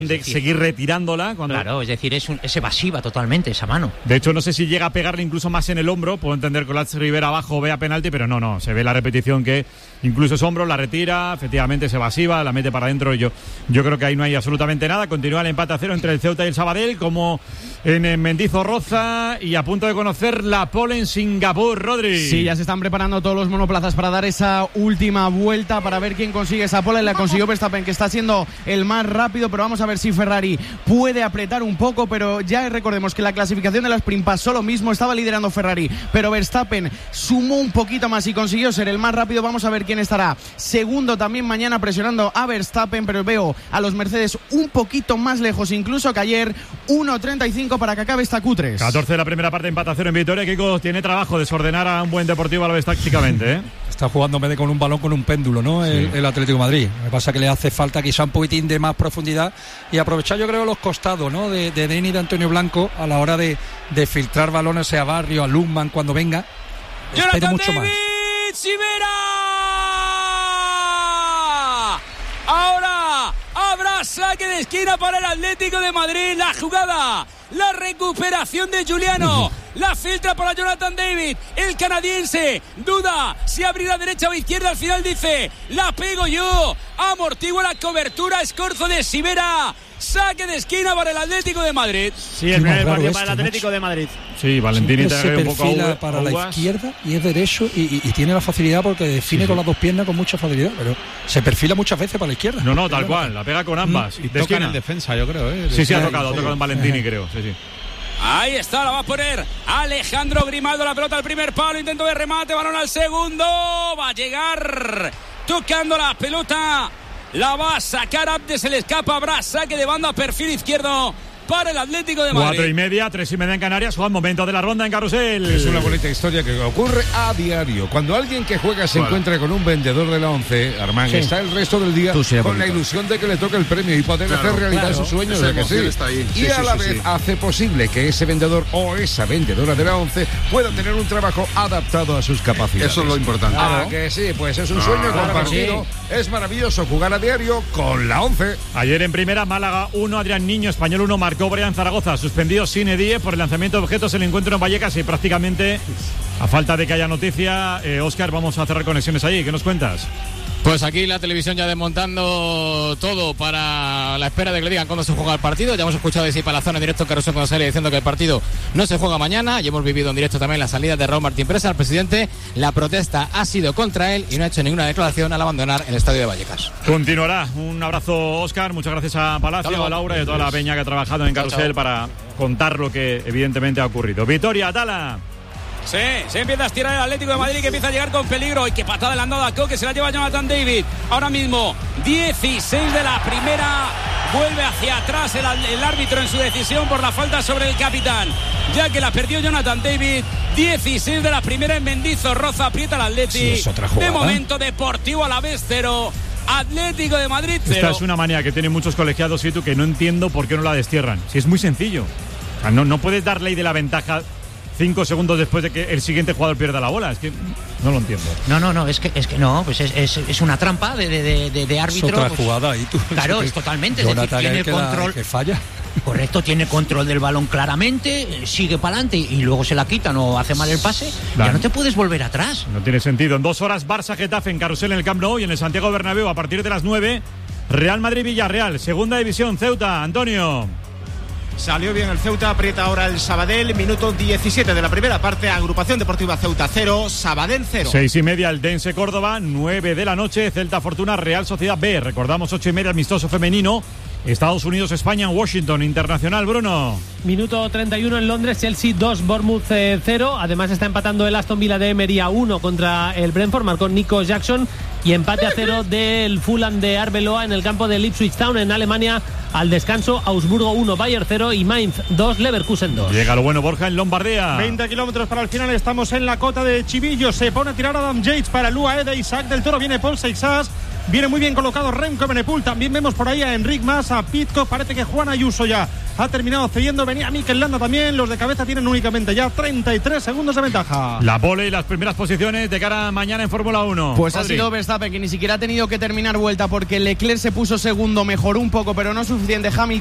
de seguir retirándola. Claro, es decir, es evasiva totalmente esa mano. De hecho, no sé si llega a pegarle incluso más en el hombro. Puedo entender que Lats Rivera abajo vea penalti, pero no, se ve la repetición que incluso es hombro, la retira, efectivamente es evasiva, la mete para adentro. Yo creo que ahí no hay absolutamente nada. Continúa el empate a 0 entre el Ceuta y el Sabadell, como en Mendizorroza, y a punto de conocer la pole en Singapur, Rodri. Sí, ya se están preparando todos los monoplazas para dar esa última vuelta, para ver quién consigue esa pole. La consiguió Verstappen, que está siendo el más rápido, pero vamos a ver si Ferrari puede apretar un poco. Pero ya recordemos que la clasificación de la Sprint pasó lo mismo, estaba liderando Ferrari, pero Verstappen sumó un poquito más y consiguió ser el más rápido. Vamos a ver quién estará segundo también mañana presionando a Verstappen, pero veo a los Mercedes un poquito más lejos incluso que ayer. 1.35 para que acabe esta Q3. 14 de la primera parte, empate a 0 en Vitoria. Kiko tiene trabajo desordenar a un buen Deportivo Alavés tácticamente, ¿eh? Está jugando en vez de con un balón, con un péndulo, ¿no? Sí. El Atlético de Madrid. Me pasa que le hace falta quizá un poquitín de más profundidad y aprovechar, yo creo, los costados, ¿no? De Deni y de Antonio Blanco a la hora de filtrar balones a Barrio, a Lundman cuando venga. Espero mucho más. ¡Sivera! Ahora habrá saque de esquina para el Atlético de Madrid. La jugada, la recuperación de Giuliano, la filtra para Jonathan David. El canadiense duda si abrirá derecha o izquierda. Al final dice: la pego yo, amortigua la cobertura. Escorzo de Sivera. Saque de esquina para el Atlético de Madrid. Sí, el primer partido para el Atlético de Madrid. Sí, Valentini se perfila para la izquierda y es derecho y tiene la facilidad porque define con las dos piernas con mucha facilidad, pero se perfila muchas veces para la izquierda. No, tal cual, la pega con ambas. Y tocan en defensa, yo creo. Sí, ha tocado en Valentini, creo. Sí. Ahí está, la va a poner Alejandro Grimaldo, la pelota al primer palo, intento de remate, balón al segundo, va a llegar tocando la pelota. La va a sacar Abde, se le escapa, habrá saque de banda, perfil izquierdo para el Atlético de Madrid. 4:30, 3:30 en Canarias. Juan, momento de la ronda en Carrusel. Es una bonita historia que ocurre a diario. Cuando alguien que juega se encuentra con un vendedor de la 11, Armán, está el resto del día con la ilusión de que le toque el premio y poder hacer realidad sus sueños. De que sí. Y a la vez hace posible que ese vendedor o esa vendedora de la 11 pueda tener un trabajo adaptado a sus capacidades. Eso es lo importante. Que sí, pues es un sueño compartido. Sí. Es maravilloso jugar a diario con la 11. Ayer en primera, Málaga 1, Adrián Niño, Español 1, marcó Brian Zaragoza, suspendido sine die por el lanzamiento de objetos en el encuentro en Vallecas, y prácticamente, a falta de que haya noticia, Óscar, vamos a cerrar conexiones allí. ¿Qué nos cuentas? Pues aquí la televisión ya desmontando todo para la espera de que le digan cuándo se juega el partido. Ya hemos escuchado decir para la zona en directo Carrusel cuando sale diciendo que el partido no se juega mañana. Y hemos vivido en directo también la salida de Raúl Martín Presa, el presidente. La protesta ha sido contra él y no ha hecho ninguna declaración al abandonar el estadio de Vallecas. Continuará. Un abrazo, Óscar. Muchas gracias a Palacio, a Laura y a toda la peña que ha trabajado en Carrusel para contar lo que evidentemente ha ocurrido. Vitoria, Atala. Sí, se empieza a estirar el Atlético de Madrid, que empieza a llegar con peligro. Y qué patada le han dado a Coque, se la lleva Jonathan David. Ahora mismo 16 de la primera. Vuelve hacia atrás el árbitro en su decisión por la falta sobre el capitán, ya que la perdió Jonathan David. 16 de la primera en Mendizorroza. Aprieta el Atleti. Sí, de momento, Deportivo Alavés 0, Atlético de Madrid 0. Esta es una manía que tienen muchos colegiados, y tú, que no entiendo por qué no la destierran. Si es muy sencillo. O sea, no puedes dar ley de la ventaja 5 segundos después de que el siguiente jugador pierda la bola. Es que no lo entiendo. No, es que no, pues es una trampa de árbitro. Es otra pues, jugada y tú. Claro, es totalmente. Es decir, tiene el control. Que falla. Correcto, tiene control del balón claramente, sigue para adelante y luego se la quitan o hace mal el pase. Ya no te puedes volver atrás. No tiene sentido. En 2 horas, Barça-Getafe en Carrusel en el Camp Nou, y en el Santiago Bernabéu a partir de las 9, Real Madrid-Villarreal, segunda división. Ceuta, Antonio. Salió bien el Ceuta, aprieta ahora el Sabadell. Minuto 17 de la primera parte. Agrupación Deportiva Ceuta 0, Sabadell 0. 6:30 el Dense Córdoba. 9 de la noche, Celta Fortuna Real Sociedad B. Recordamos 8:30 amistoso femenino, Estados Unidos, España en Washington. Internacional, Bruno. Minuto 31 en Londres, Chelsea 2, Bournemouth 0. Además está empatando el Aston Villa de Emery a 1 contra el Brentford, marcó Nico Jackson. Y empate a 0 del Fulham de Arbeloa en el campo del Ipswich Town en Alemania. Al descanso, Augsburgo 1, Bayern 0 y Mainz 2, Leverkusen 2. Llega lo bueno, Borja, en Lombardía. 20 kilómetros para el final, estamos en la cota de Chivillo. Se pone a tirar Adam Yates para el UAE de Isaac del Toro. Viene Paul Seixas. Viene muy bien colocado Remco Evenepoel. También vemos por ahí a Enric Mas, a Pidcock. Parece que Juan Ayuso ya ha terminado cediendo. Venía Mikel Landa también. Los de cabeza tienen únicamente ya 33 segundos de ventaja. La pole y las primeras posiciones de cara a mañana en Fórmula 1. Pues ha sido Verstappen, que ni siquiera ha tenido que terminar vuelta porque Leclerc se puso segundo, mejoró un poco, pero no suficiente. Hamilton